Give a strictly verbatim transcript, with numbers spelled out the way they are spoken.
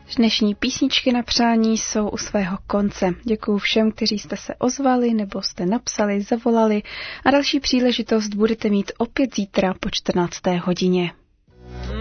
Dnešní písničky na přání jsou u svého konce. Děkuju všem, kteří jste se ozvali nebo jste napsali, zavolali a další příležitost budete mít opět zítra po čtrnácté hodině.